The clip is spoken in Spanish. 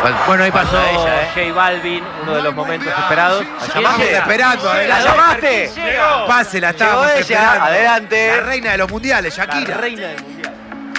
Bueno, ahí pasó Ella, J Balvin, uno de los momentos esperados. La estábamos esperando, ¿La llamaste? Pase, la Llegó estábamos ella, esperando. adelante. La reina de los mundiales, La Shakira. reina del mundial.